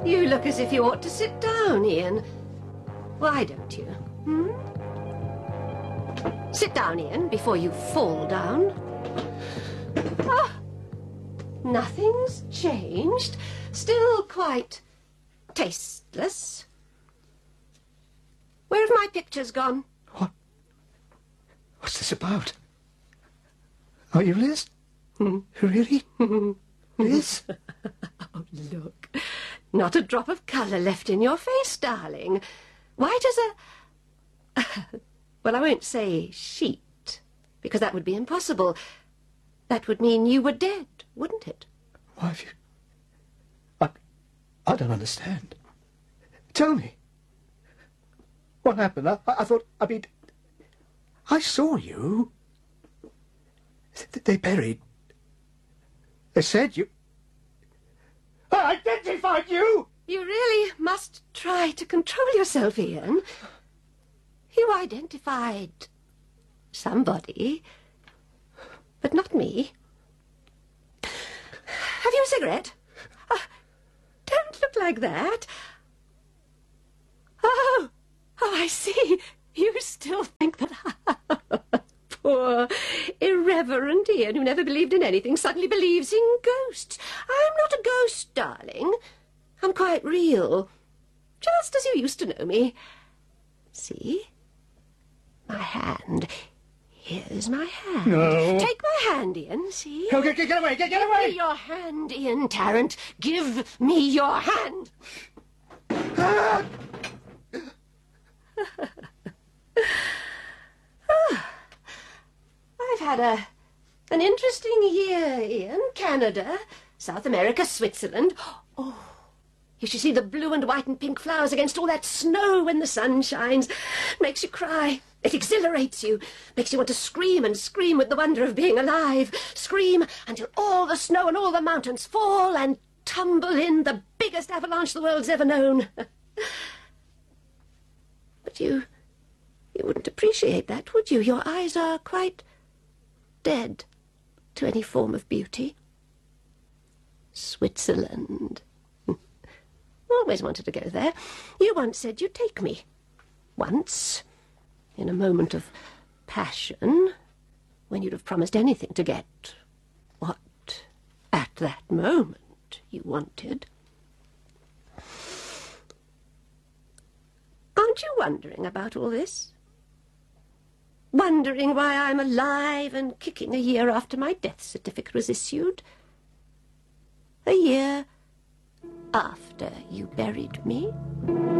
You look as if you ought to sit down, Ian. Why don't you? Sit down, Ian, before you fall down. Ah, nothing's changed. Still quite tasteless. Where have my pictures gone? What? What's this about? Are you Liz? Really? Liz? Oh, look. Not a drop of colour left in your face, darling. White as a... well, I won't say sheet, because that would be impossible. That would mean you were dead, wouldn't it? Why have you... I don't understand. Tell me. What happened? I thought... I saw you. They buried... They said you... I identified you! You really must try to control yourself, Ian. You identified somebody, but not me. Have you a cigarette? Don't look like that. Oh, I see. You still think that... Poor, irreverent Ian, who never believed in anything, suddenly believes in ghosts. I'm not a ghost, darling. I'm quite real, just as you used to know me. See? My hand. Here's my hand. No. Take my hand, Ian, see? No, get away, get Give away! me your hand, Ian Tarrant. Give me your hand. Ah! I've had an interesting year, Ian. Canada, South America, Switzerland. Oh, you should see the blue and white and pink flowers against all that snow when the sun shines. Makes you cry. It exhilarates you. Makes you want to scream and scream with the wonder of being alive. Scream until all the snow and all the mountains fall and tumble in the biggest avalanche the world's ever known. But you wouldn't appreciate that, would you? Your eyes are quite dead to any form of beauty. Switzerland. Always wanted to go there. You once said you'd take me. Once, in a moment of passion, when you'd have promised anything to get what, at that moment, you wanted. Aren't you wondering about all this? Wondering why I'm alive and kicking a year after my death certificate was issued? A year after you buried me?